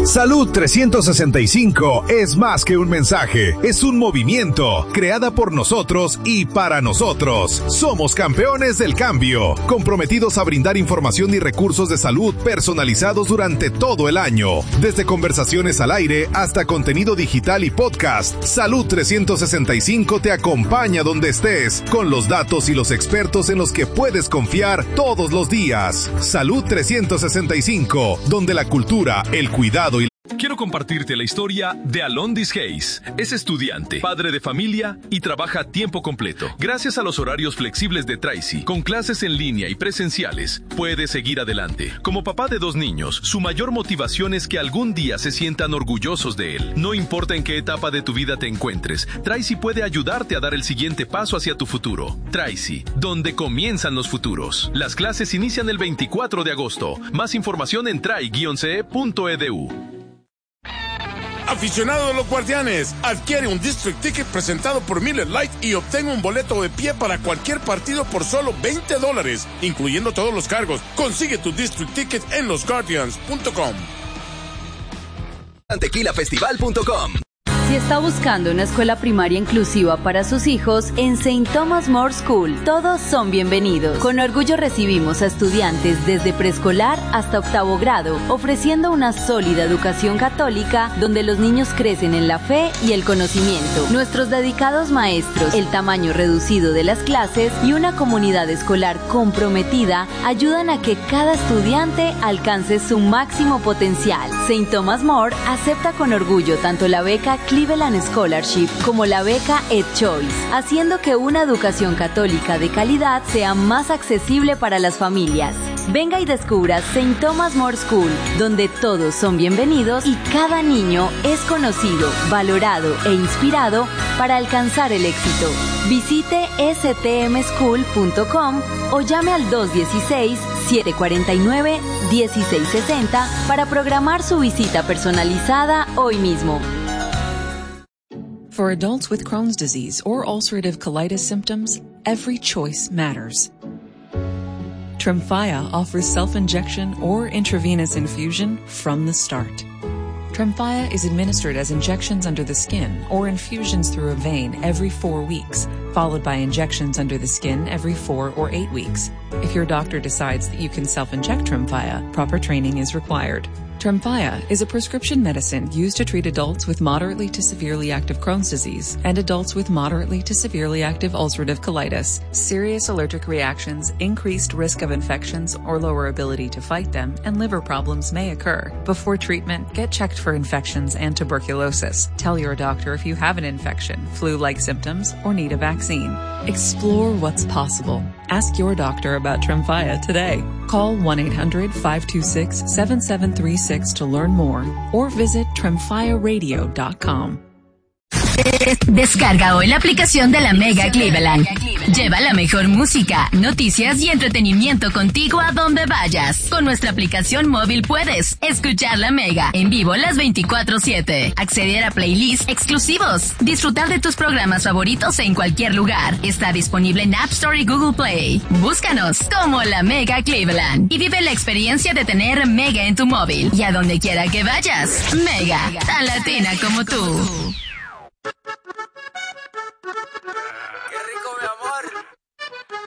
Salud 365 es más que un mensaje, es un movimiento, creada por nosotros y para nosotros. Somos campeones del cambio, comprometidos a brindar información y recursos de salud personalizados durante todo el año. Desde conversaciones al aire hasta contenido digital y podcast, Salud 365 te acompaña donde estés, con los datos y los expertos en los que puedes confiar todos los días. Salud 365, donde la cultura, el cuidado y... Quiero compartirte la historia de Alondis Hayes. Es estudiante, padre de familia y trabaja a tiempo completo. Gracias a los horarios flexibles de Tracy, con clases en línea y presenciales, puede seguir adelante. Como papá de 2 niños, su mayor motivación es que algún día se sientan orgullosos de él. No importa en qué etapa de tu vida te encuentres, Tracy puede ayudarte a dar el siguiente paso hacia tu futuro. Tracy, donde comienzan los futuros. Las clases inician el 24 de agosto. Más información en try-ce.edu. Aficionado de los Guardianes, adquiere un District Ticket presentado por Miller Lite y obtenga un boleto de pie para cualquier partido por solo $20, incluyendo todos los cargos. Consigue tu District Ticket en losguardians.com. Tequilafestival.com. Si está buscando una escuela primaria inclusiva para sus hijos, en St. Thomas More School, todos son bienvenidos. Con orgullo recibimos a estudiantes desde preescolar hasta 8º grado, ofreciendo una sólida educación católica donde los niños crecen en la fe y el conocimiento. Nuestros dedicados maestros, el tamaño reducido de las clases y una comunidad escolar comprometida ayudan a que cada estudiante alcance su máximo potencial. St. Thomas More acepta con orgullo tanto la beca Cleveland Scholarship como la beca EdChoice, haciendo que una educación católica de calidad sea más accesible para las familias. Venga y descubra St. Thomas More School, donde todos son bienvenidos y cada niño es conocido, valorado e inspirado para alcanzar el éxito. Visite stmschool.com o llame al 216-749-1660 para programar su visita personalizada hoy mismo. For adults with Crohn's disease or ulcerative colitis symptoms, every choice matters. Tremfya offers self-injection or intravenous infusion from the start. Tremfya is administered as injections under the skin or infusions through a vein every 4 weeks, followed by injections under the skin every 4 or 8 weeks. If your doctor decides that you can self-inject Tremfya, proper training is required. Tremfya is a prescription medicine used to treat adults with moderately to severely active Crohn's disease and adults with moderately to severely active ulcerative colitis. Serious allergic reactions, increased risk of infections or lower ability to fight them, and liver problems may occur. Before treatment, get checked for infections and tuberculosis. Tell your doctor if you have an infection, flu-like symptoms, or need a vaccine. Explore what's possible. Ask your doctor about Tremfya today. Call 1-800-526-7736 to learn more or visit tremfyaradio.com. Descarga hoy la aplicación de la Mega Cleveland. Lleva la mejor música, noticias y entretenimiento contigo a donde vayas. Con nuestra aplicación móvil puedes escuchar la Mega en vivo las 24/7, acceder a playlists exclusivos, disfrutar de tus programas favoritos en cualquier lugar. Está disponible en App Store y Google Play. Búscanos como la Mega Cleveland y vive la experiencia de tener Mega en tu móvil y a donde quiera que vayas. Mega, tan latina como tú.